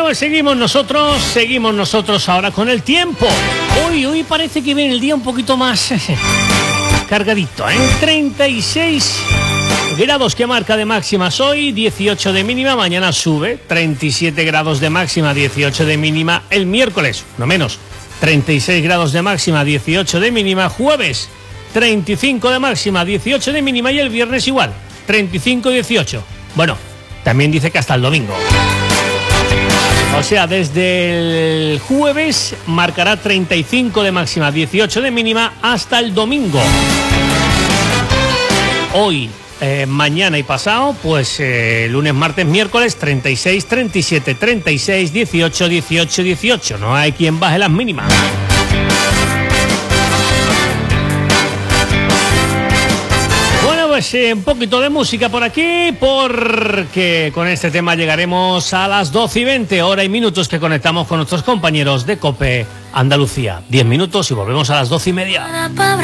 pues seguimos nosotros ahora con el tiempo. Hoy parece que viene el día un poquito más cargadito, ¿eh? 36 grados que marca de máximas hoy, 18 de mínima, mañana sube, 37 grados de máxima, 18 de mínima el miércoles, no menos, 36 grados de máxima, 18 de mínima, jueves, 35 de máxima, 18 de mínima y el viernes igual, 35 y 18. Bueno, también dice que hasta el domingo. O sea, desde el jueves marcará 35 de máxima, 18 de mínima hasta el domingo. Hoy, mañana y pasado, pues lunes, martes, miércoles, 36, 37, 36, 18, 18, 18. No hay quien baje las mínimas. Pues un poquito de música por aquí, porque con este tema llegaremos a las 12:20, hora y minutos que conectamos con nuestros compañeros de COPE Andalucía. 10 minutos y volvemos a las 12:30.